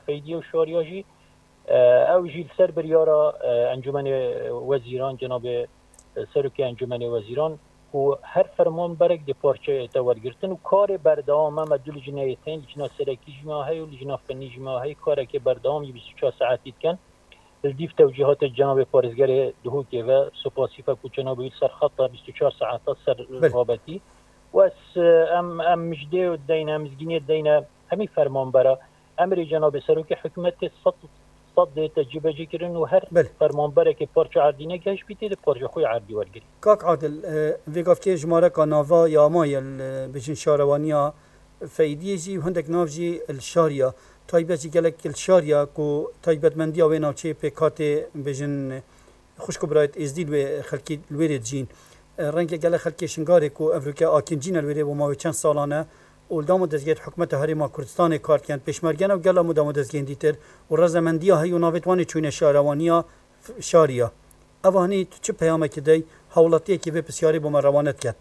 فەیدی و شۆریۆژی ئەو ژیل سەر بریارە ئەنجومەنێ وەزیران جناب سەرۆکی ئەنجومەنێ وەزیران و هەر فەرمان بەرێک دی پارچەیەتە وەرگرتن و کارێ بەردەوام ئەمە دوو لجنەیەتین لجنە سەرەکیژما هەیە و لجنە فەنیژما هەیە کارێکی بەردەوامی 24 ساعتی بکەن الديف توجيهات الجناب بارزجاري دهوكي و سوباسيفا كوچنابي سر خط 24 ساعة سر رابطي واس ام مجدي ودينا مزجيني دينا همي فرمان برا امر جناب سروكي حكومه صد تجيب جيكرن وهر فرمان برا كي بارچ عردينه كاش بيتي بارچ خوي عردي ورگري كاك عادل فيغافكي جماره كنافا يا مايل بجن شاروانيا فايديجي وهندك نافجي الشاريه تایبەتی gelek الشاریا کو تایبەتمەندیا وێ ناوچەیە پێکاتێ بێژن خوشک برایەت ئێزدی لێ خەڵکی لێرێ جین ڕەنگە gelek خەڵکی شنگارێک و ئەڤروکا ئاکینجینە لێرێ بۆ ماوەی چەند ساڵانە و دامە دەستگێت حکومەتە هەرێما کوردستانی کارکیان پێشمەرگەنە و گەلا مدامە دەستگێندی تر و ڕەزەمەندیا هەیە و ناوێتوانی چوونە شارەوانیا شاریا ئەوانەی چ پەیامێکی دەی هەوڵەتیەکی بێ پرسیاری بۆ مەڕەوانت کرد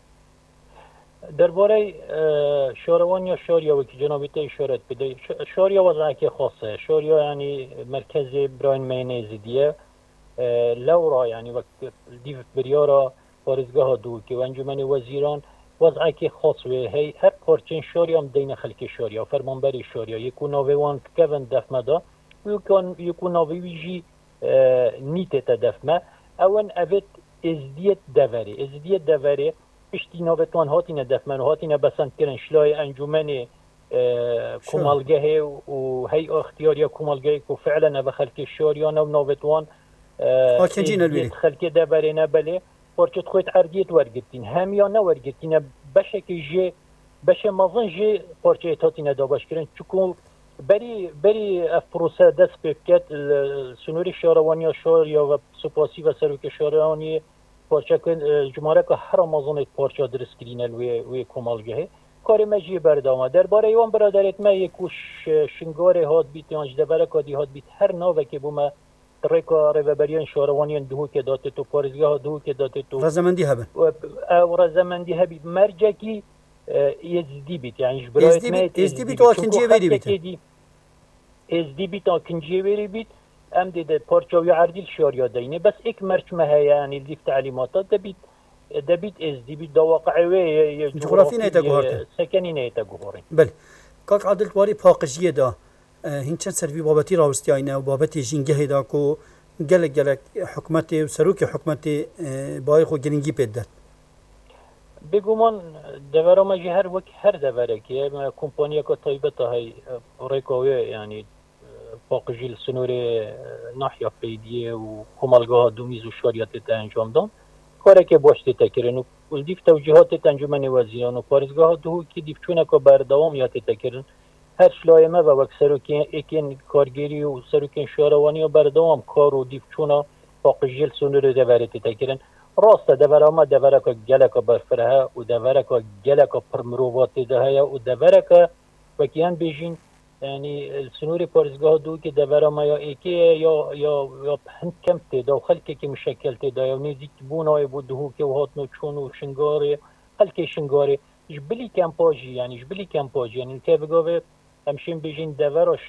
درباره شاروانیا شاریا وکی جنابی تا اشارت بده شاریا وضعی که خاصه شاریا یعنی مرکز براین مینیزیدیه لورا یعنی وقت دیو بریارا پارزگاه دو که و انجمن وزیران وضعی که خاص و هی هر پارچین شاریا هم دین خلک شاریا فرمانبری شاریا یکو ناویوان کون دفمه و یکو ناویویجی نیت تدفمه اون اوید ازدیت دوری پشتی ناوتوان هاتینه دفمن و هاتینه بسند کرن شلای انجمن کمالگه و هی اختیاریا کمالگه که فعلا و خلک شاریان و ناوتوان خلک دبره نبله پارچت خود عردیت ورگتین هم یا نورگتین بشه که جه بشه مازن جه پارچه هاتینه دابش کرن چون بری اف پروسه دست بکت سنوری شاروانی شاریا و سپاسی و سروک شاروانی پارچه جماره که هر آمازون پارچه درست کرینه وی کمالگه کاری مجیه بردامه درباره ایوان برادرت ما یکوش شنگاره هاد بیت یانج دبره کادی هاد بیت هر ناوه که بومه ریکا ریوبریان شاروانیان دهو که داته تو پارزگاه دهو که داته تو رزمندی هبه و رزمندی هبی مرجع کی ازدی بیت یعنی برایت ما ازدی بیت و اکنجیه ویری بیت ازدی بیت و اکنجیه ویری بیت ام دیده پارچاوی عردیل شاریا دینه بس ایک مرچمه هیا یعنی لیف تعلیماتا دبیت ازدی بیت دا واقعوی جغرافی نیتا گوهارتن سکنی نیتا گوهارن بله کاک عادل واری پاقشیه دا هینچن سروی بابتی راوستی آینه و بابتی جنگه دا کو گلک حکمتی و سروک حکمتی باید خو گرنگی پید داد بگومان دوره ما جی هر وک هر دوره که کمپانیا که طایبتا های ریکاوی یعنی باقجیل سنوری ناحیه فیدیه و کمالگاه دومیز و شاریات تا انجام دام کاری که باشته تکرن و دیف توجیهات انجمن وزیران و پارزگاه دو که دیف چونه که بردوام یات تکرن هر شلایمه و وقت سروکین اکین کارگیری و سروکین شاروانی و بردوام کار و دیف چونه باقجیل سنوری دوارت تکرن راست دوره ما دوره که گلک برفره و دوره که گلک پرمروات ده و دوره که وکیان بیجین یعنی سنوری پارزگاه دو که دوره ما یا ایکی یا هند کم تیدا و خلکی که مشکل تیدا یا نیزی بونای بود دهو که و هاتنو چون و شنگاری خلکی شنگاری جبلی کمپاجی یعنی که بگاوه همشین بیجین دوره